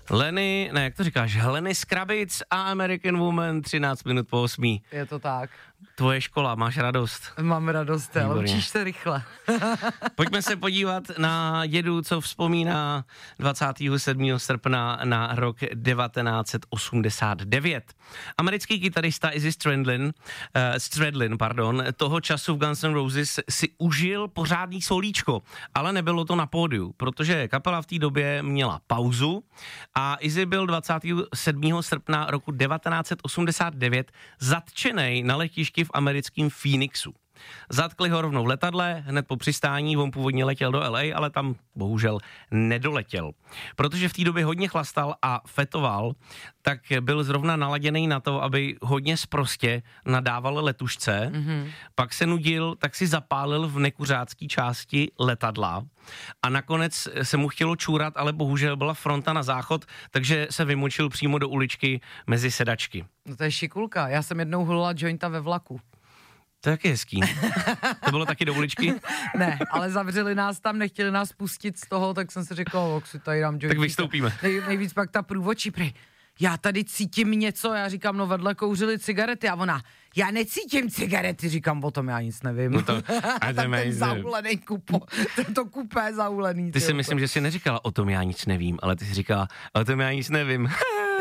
Lenny, ne, jak to říkáš, Lenny Skrabic a American Woman 13 minut po 8. Je to tak. Tvoje škola, máš radost? Mám radost, ale učíš se rychle. Pojďme se podívat na dědu, co vzpomíná 27. srpna na rok 1989. Americký kytarista Izzy Stradlin, toho času v Guns N' Roses si užil pořádný solíčko, ale nebylo to na pódiu, protože kapela v té době měla pauzu a Izzy byl 27. srpna roku 1989 zatčenej na letišti v americkém Phoenixu. Zatkli ho rovnou v letadle, hned po přistání, on původně letěl do LA, ale tam bohužel nedoletěl. Protože v té době hodně chlastal a fetoval, tak byl zrovna naladěný na to, aby hodně sprostě nadával letušce, pak se nudil, tak si zapálil v nekuřácké části letadla a nakonec se mu chtělo čůrat, ale bohužel byla fronta na záchod, takže se vymočil přímo do uličky mezi sedačky. No to je šikulka, já jsem jednou hulila jointa ve vlaku. To je taky hezký. To bylo taky do uličky? Ne, ale zavřeli nás tam, nechtěli nás pustit z toho, tak jsem si řekl, jak si tady dám joint. Tak vystoupíme. Nejvíc pak ta průvodčí prej. Já tady cítím něco, já říkám, no vedle kouřili cigarety a ona, já necítím cigarety, říkám, o tom já nic nevím. No to, a tam ten zaulený tento kupé zaulený. Ty si myslím, že jsi neříkala o tom já nic nevím, ale ty jsi říkala, o tom já nic nevím.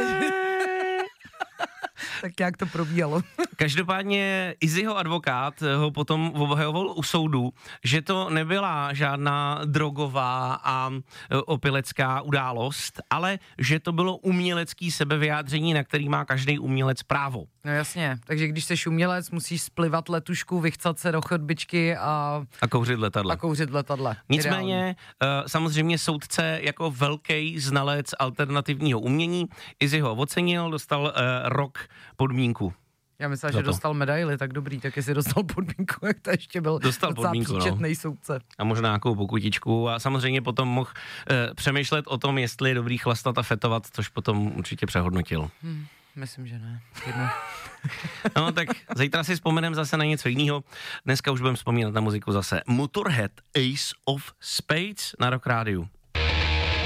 Tak jak to probíhalo? Každopádně Izzyho advokát ho potom obhajoval u soudu, že to nebyla žádná drogová a opilecká událost, ale že to bylo umělecký sebevyjádření, na který má každý umělec právo. No jasně, takže když jsi umělec, musíš splivat letušku, vychcat se do chodbičky a kouřit letadle. Nicméně samozřejmě soudce jako velký znalec alternativního umění Izzy ho ocenil, dostal rok podmínku. Já myslím, že dostal medaili, tak dobrý, tak jestli dostal podmínku, jak to ještě byl dostal docela podmínku, příčetnej soudce. A možná nějakou pokutičku a samozřejmě potom mohl přemýšlet o tom, jestli je dobrý chlastat a fetovat, což potom určitě přehodnotil. Myslím, že ne. No tak zítra si vzpomeneme zase na něco jiného. Dneska už budeme vzpomínat na muziku zase. Motorhead, Ace of Spades na Rock Rádiu.